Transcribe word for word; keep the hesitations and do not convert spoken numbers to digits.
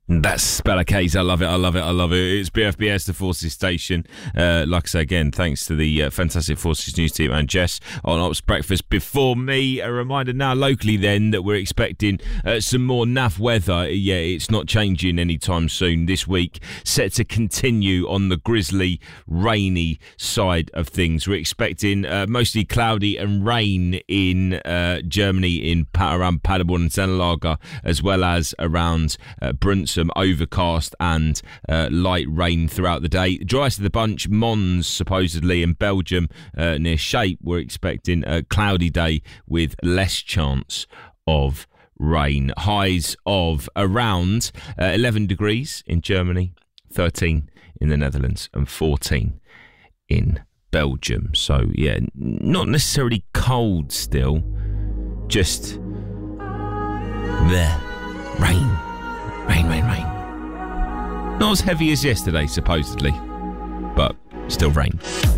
That's Bella Case. I love it. I love it. I love it. It's B F B S, the Forces station. Uh, like I say again, thanks to the uh, fantastic Forces news team and Jess on Ops Breakfast. Before me, a reminder now locally then that we're expecting uh, some more naff weather. Yeah, it's not changing anytime soon this week. Set to continue on the grizzly, rainy side of things. We're expecting uh, mostly cloudy and rain in uh, Germany, in around Paderborn and Sennelager, as well as around uh, Brunswick. Some overcast and uh, light rain throughout the day. Driest of the bunch, Mons supposedly in Belgium uh, near Shape. We're expecting a cloudy day with less chance of rain. Highs of around uh, eleven degrees in Germany, thirteen in the Netherlands and fourteen in Belgium. So yeah, not necessarily cold still, just there, rain. Rain, rain, rain. Not as heavy as yesterday, supposedly, but still rain.